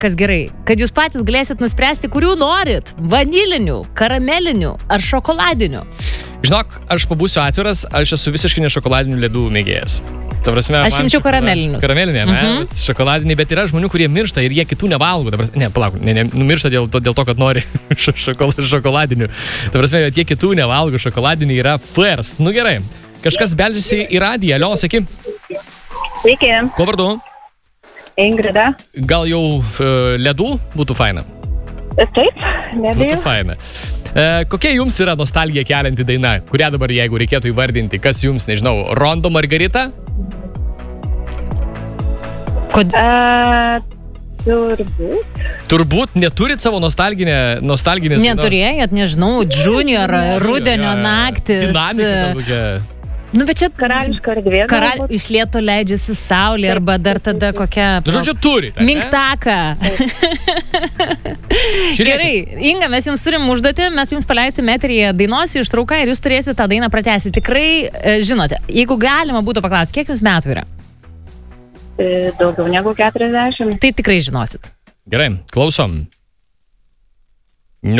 kas gerai, kad jūs patys galėsit nuspręsti, kurių norit. Vanilinių, karamelinių ar šokoladinių. Žinok, aš pabūsiu atviras, aš esu visiškai ne šokoladinių ledų mėgėjas. Ta prasme, aš imčiau karamelinius. Karamelinė, šokoladiniai, bet yra žmonių, kurie miršta ir jie kitų nevalgo. Numiršta dėl to, kad nori šokoladinių. Ta prasme, tie kitų nevalgo, šokoladiniai yra first. Nu gerai, kažkas beldžiasi į radiją. Alio, saky. Sveiki. Kuo vardu? Ingrida. Gal jau ledų būtų faina? Taip, nebijau. Būtų faina. Kokia jums yra nostalgija kelianti daina? Kurią dabar, jeigu reikėtų įvardinti, kas jums, nežinau, Rondo Margarita? Turbūt neturit savo nostalginės dainos? Neturėjot, nežinau, Junior, Rudenio naktis. Dinamika tokia. Nu, bet čia Karališka erdvė. Iš lėto leidžiasi saulė arba dar tada kokia... Žodžiu, turite. Minktaka. Gerai, Inga, mes jums turim užduotį, mes jums paleisime eteryje dainos ištrauką ir jūs turėsite tą dainą pratęsti. Tikrai žinote, jeigu galima būtų paklausti, kiek jūs metų yra? Daugiau negu 40. Tai tikrai žinosit. Gerai, klausom.